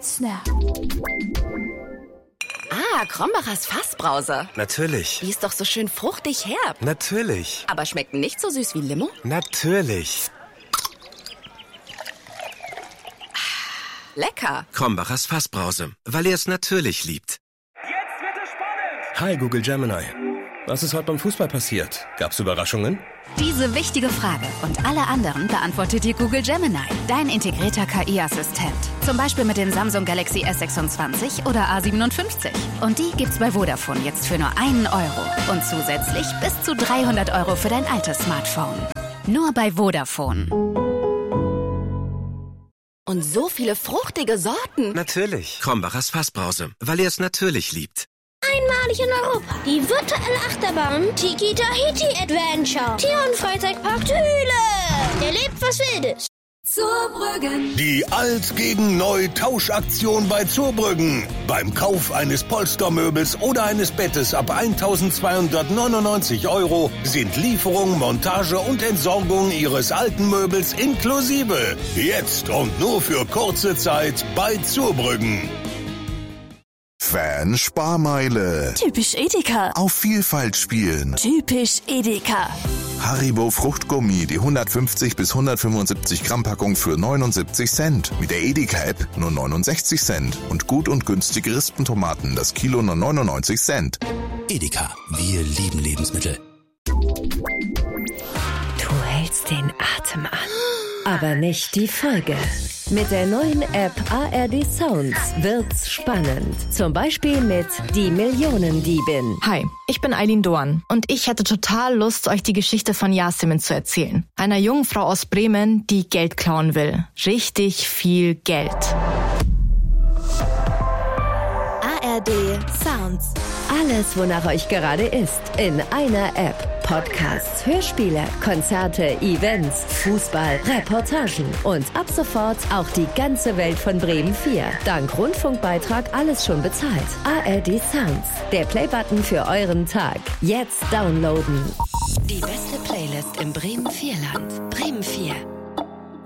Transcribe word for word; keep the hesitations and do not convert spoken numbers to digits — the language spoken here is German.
Snap. Ah, Krombacher's Fassbrause. Natürlich. Die ist doch so schön fruchtig herb. Natürlich. Aber schmeckt nicht so süß wie Limo? Natürlich. Lecker. Krombacher's Fassbrause, weil er es natürlich liebt. Jetzt wird es spannend. Hi Google Gemini. Was ist heute beim Fußball passiert? Gab's Überraschungen? Diese wichtige Frage und alle anderen beantwortet dir Google Gemini, dein integrierter K I-Assistent. Zum Beispiel mit dem Samsung Galaxy S sechsundzwanzig oder A siebenundfünfzig. Und die gibt's bei Vodafone jetzt für nur einen Euro. Und zusätzlich bis zu dreihundert Euro für dein altes Smartphone. Nur bei Vodafone. Und so viele fruchtige Sorten. Natürlich. Krombacher's Fassbrause, weil er es natürlich liebt. Einmalig in Europa. Die virtuelle Achterbahn Tiki Tahiti Adventure. Tier- und Freizeitpark Thüle. Erlebt was Wildes. Zurbrüggen. Die Alt gegen Neu Tauschaktion bei Zurbrüggen. Beim Kauf eines Polstermöbels oder eines Bettes ab eintausendzweihundertneunundneunzig Euro sind Lieferung, Montage und Entsorgung Ihres alten Möbels inklusive. Jetzt und nur für kurze Zeit bei Zurbrüggen. Fan-Sparmeile. Typisch Edeka. Auf Vielfalt spielen. Typisch Edeka. Haribo Fruchtgummi, die hundertfünfzig bis hundertfünfundsiebzig Gramm Packung für neunundsiebzig Cent. Mit der Edeka-App nur neunundsechzig Cent. Und gut und günstige Rispentomaten, das Kilo nur neunundneunzig Cent. Edeka, wir lieben Lebensmittel. Du hältst den Atem an, aber nicht die Folge. Mit der neuen App A R D Sounds wird's spannend. Zum Beispiel mit Die Millionendiebin. Hi, ich bin Eileen Doan und ich hätte total Lust, euch die Geschichte von Yasemin zu erzählen. Einer jungen Frau aus Bremen, die Geld klauen will. Richtig viel Geld. A R D Sounds. Alles, wonach euch gerade ist, in einer App. Podcasts, Hörspiele, Konzerte, Events, Fußball, Reportagen und ab sofort auch die ganze Welt von Bremen vier. Dank Rundfunkbeitrag alles schon bezahlt. A R D Sounds, der Playbutton für euren Tag. Jetzt downloaden. Die beste Playlist im Bremen vier Land. Bremen vier.